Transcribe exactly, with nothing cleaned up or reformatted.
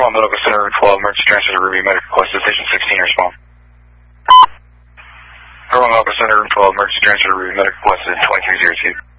one Medical Center, twelve, emergency transfer to Ruby Medical requested, station sixteen, respond. Room one Medical Center, room twelve, emergency transfer to Ruby Medical requested, twenty-three zero two.